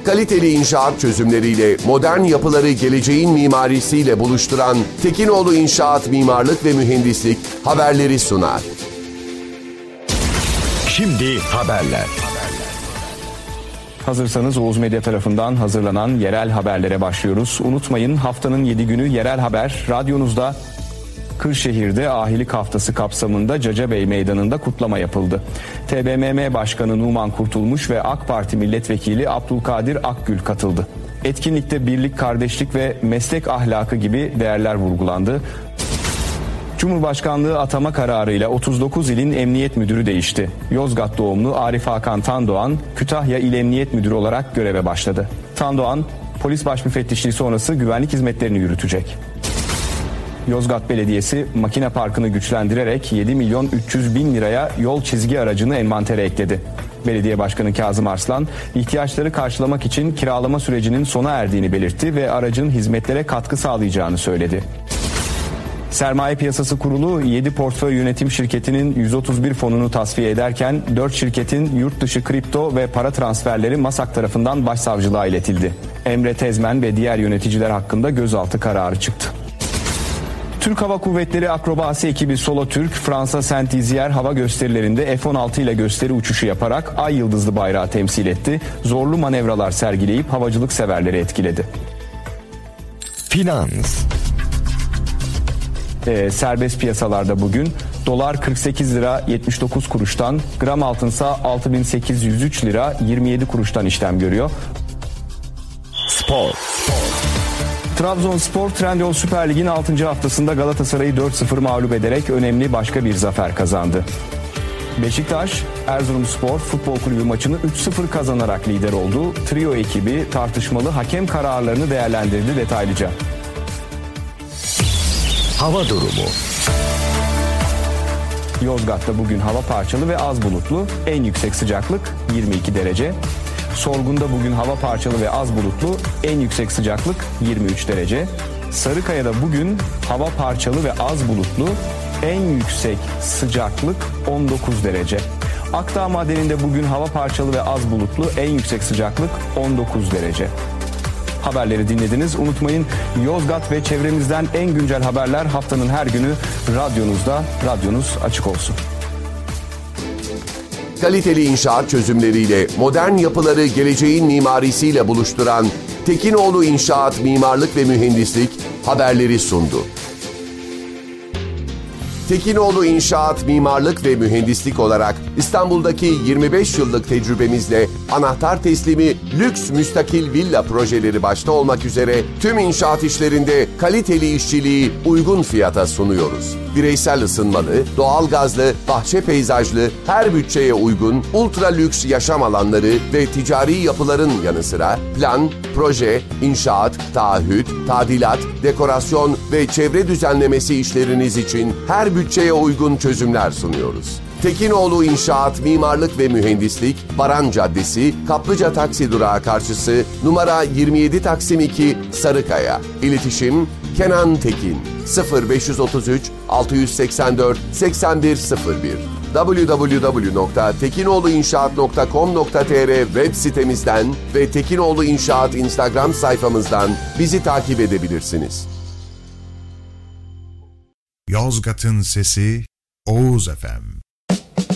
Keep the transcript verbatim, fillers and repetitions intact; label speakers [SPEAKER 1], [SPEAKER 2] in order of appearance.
[SPEAKER 1] Kaliteli inşaat çözümleriyle modern yapıları geleceğin mimarisiyle buluşturan Tekinoğlu İnşaat Mimarlık ve Mühendislik haberleri sunar.
[SPEAKER 2] Şimdi haberler.
[SPEAKER 3] Hazırsanız Oğuz Medya tarafından hazırlanan yerel haberlere başlıyoruz. Unutmayın, haftanın yedi günü yerel haber radyonuzda. Kırşehir'de Ahilik Haftası kapsamında Cacabey Meydanı'nda kutlama yapıldı. T B M M Başkanı Numan Kurtulmuş ve AK Parti Milletvekili Abdülkadir Akgül katıldı. Etkinlikte birlik, kardeşlik ve meslek ahlakı gibi değerler vurgulandı. Cumhurbaşkanlığı atama kararıyla otuz dokuz ilin emniyet müdürü değişti. Yozgat doğumlu Arif Hakan Tandoğan, Kütahya İl Emniyet Müdürü olarak göreve başladı. Tandoğan, polis başmüfettişliği sonrası güvenlik hizmetlerini yürütecek. Yozgat Belediyesi makine parkını güçlendirerek yedi milyon üç yüz bin liraya yol çizgi aracını envantere ekledi. Belediye Başkanı Kazım Arslan, ihtiyaçları karşılamak için kiralama sürecinin sona erdiğini belirtti ve aracın hizmetlere katkı sağlayacağını söyledi. Sermaye Piyasası Kurulu yedi portföy yönetim şirketinin yüz otuz bir fonunu tasfiye ederken dört şirketin yurt dışı kripto ve para transferleri MASAK tarafından başsavcılığa iletildi. Emre Tezmen ve diğer yöneticiler hakkında gözaltı kararı çıktı. Türk Hava Kuvvetleri akrobasi ekibi Solo Türk, Fransa Saint-Dizier hava gösterilerinde F on altı ile gösteri uçuşu yaparak ay yıldızlı bayrağı temsil etti. Zorlu manevralar sergileyip havacılık severleri etkiledi.
[SPEAKER 2] Finans.
[SPEAKER 3] Ee, serbest piyasalarda bugün dolar kırk sekiz lira yetmiş dokuz kuruştan, gram altınsa altı bin sekiz yüz üç lira yirmi yedi kuruştan işlem görüyor.
[SPEAKER 2] Spor.
[SPEAKER 3] Trabzonspor Trendyol Süper Lig'in altıncı haftasında Galatasaray'ı dört sıfır mağlup ederek önemli başka bir zafer kazandı. Beşiktaş, Erzurumspor Futbol Kulübü maçını üç sıfır kazanarak lider oldu. Trio ekibi tartışmalı hakem kararlarını değerlendirdi detaylıca.
[SPEAKER 2] Hava durumu.
[SPEAKER 3] Yozgat'ta bugün hava parçalı ve az bulutlu. En yüksek sıcaklık yirmi iki derece. Sorgun'da bugün hava parçalı ve az bulutlu. En yüksek sıcaklık yirmi üç derece. Sarıkaya'da bugün hava parçalı ve az bulutlu. En yüksek sıcaklık on dokuz derece. Akdağ Madeni'nde bugün hava parçalı ve az bulutlu. En yüksek sıcaklık on dokuz derece. Haberleri dinlediniz. Unutmayın, Yozgat ve çevremizden en güncel haberler haftanın her günü radyonuzda. Radyonuz açık olsun.
[SPEAKER 1] Kaliteli inşaat çözümleriyle modern yapıları geleceğin mimarisiyle buluşturan Tekinoğlu İnşaat Mimarlık ve Mühendislik haberleri sundu. Tekinoğlu İnşaat Mimarlık ve Mühendislik olarak İstanbul'daki yirmi beş yıllık tecrübemizle anahtar teslimi lüks müstakil villa projeleri başta olmak üzere tüm inşaat işlerinde kaliteli işçiliği uygun fiyata sunuyoruz. Bireysel ısınmalı, doğalgazlı, bahçe peyzajlı, her bütçeye uygun, ultra lüks yaşam alanları ve ticari yapıların yanı sıra plan, proje, inşaat, taahhüt, tadilat, dekorasyon ve çevre düzenlemesi işleriniz için her bütçeye uygun çözümler sunuyoruz. Tekinoğlu İnşaat Mimarlık ve Mühendislik, Baran Caddesi, Kaplıca Taksi Durağı karşısı, numara yirmi yedi Taksim iki, Sarıkaya. İletişim Kenan Tekin sıfır beş otuz üç altı seksen dört seksen bir sıfır bir double-u double-u double-u nokta tekinoğluinşaat nokta com nokta tr web sitemizden ve Tekinoğlu İnşaat Instagram sayfamızdan bizi takip edebilirsiniz.
[SPEAKER 4] Yozgat'ın sesi Oğuz F M.